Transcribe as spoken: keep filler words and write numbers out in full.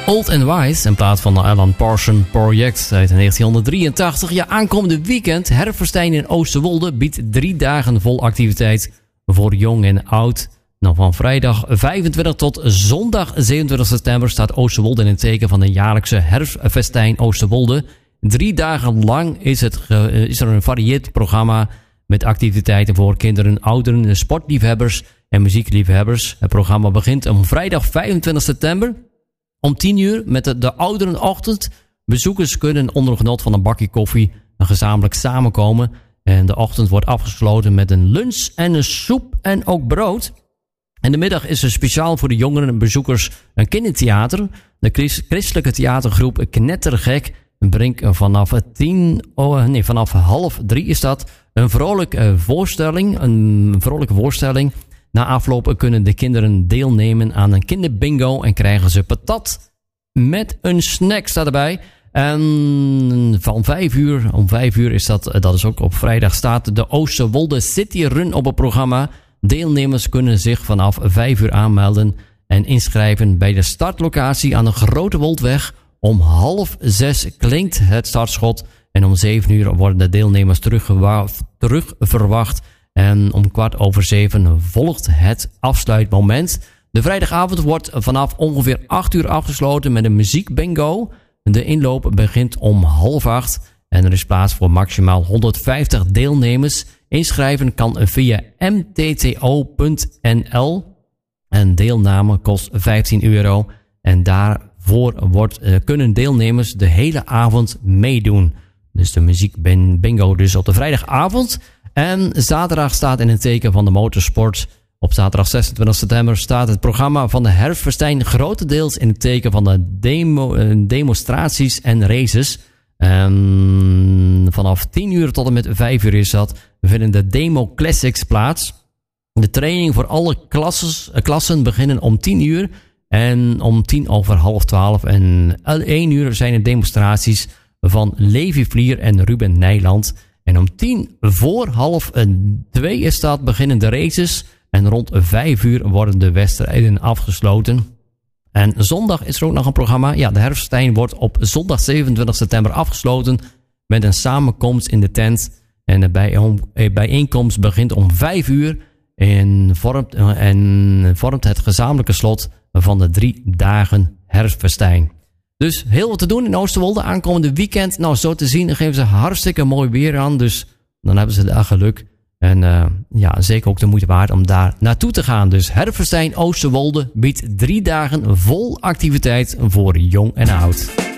Old and Wise in plaats van de Alan Parsons Project uit negentienhonderddrieëntachtig. Ja, aankomende weekend, Herfstijn in Oosterwolde biedt drie dagen vol activiteit voor jong en oud. Nou, van vrijdag vijfentwintig tot zondag zevenentwintig september staat Oosterwolde in het teken van de jaarlijkse Herfstfestijn Oosterwolde. Drie dagen lang is, het, is er een varieerd programma met activiteiten voor kinderen, ouderen, sportliefhebbers en muziekliefhebbers. Het programma begint om vrijdag vijfentwintig september om tien uur met de, de ouderenochtend. Bezoekers kunnen onder genot van een bakje koffie en gezamenlijk samenkomen. En de ochtend wordt afgesloten met een lunch en een soep en ook brood. En de middag is er speciaal voor de jongeren en bezoekers een kindertheater. De Christ- christelijke theatergroep Knettergek brengt vanaf tien, oh, nee, vanaf half drie is dat een vrolijke voorstelling. Een vrolijke voorstelling. Na afloop kunnen de kinderen deelnemen aan een kinderbingo en krijgen ze patat met een snack staat erbij. En van vijf uur, om vijf uur is dat, dat is ook op vrijdag, staat de Oosterwolde City Run op het programma. Deelnemers kunnen zich vanaf vijf uur aanmelden en inschrijven bij de startlocatie aan de Grote Woldweg. Om half zes klinkt het startschot en om zeven uur worden de deelnemers teruggewa- terug verwacht. En om kwart over zeven volgt het afsluitmoment. De vrijdagavond wordt vanaf ongeveer acht uur afgesloten met een muziekbingo. De inloop begint om half acht en er is plaats voor maximaal honderdvijftig deelnemers. Inschrijven kan via m t t o punt n l en deelname kost vijftien euro. En daarvoor wordt, uh, kunnen deelnemers de hele avond meedoen. Dus de muziekbingo dus op de vrijdagavond. En zaterdag staat in het teken van de motorsport. Op zaterdag zesentwintig september staat het programma van de Herfstfestijn grotendeels in het teken van de demo, uh, demonstraties en races. En vanaf tien uur tot en met vijf uur is dat, vinden de Demo Classics plaats. De training voor alle klasses, uh, klassen beginnen om tien uur. En om tien over half twaalf en één uur zijn er demonstraties van Levi Vlier en Ruben Nijland. En om tien voor half twee is dat, beginnen de races. En rond vijf uur worden de wedstrijden afgesloten. En zondag is er ook nog een programma. Ja, de Herfstfestijn wordt op zondag zevenentwintig september afgesloten met een samenkomst in de tent. En de bijeenkomst begint om vijf uur en vormt, en vormt het gezamenlijke slot van de drie dagen Herfstfestijn. Dus heel wat te doen in Oosterwolde aankomende weekend. Nou, zo te zien geven ze hartstikke mooi weer aan. Dus dan hebben ze daar geluk. En uh, ja, zeker ook de moeite waard om daar naartoe te gaan. Dus Herfstfestijn Oosterwolde biedt drie dagen vol activiteit voor jong en oud.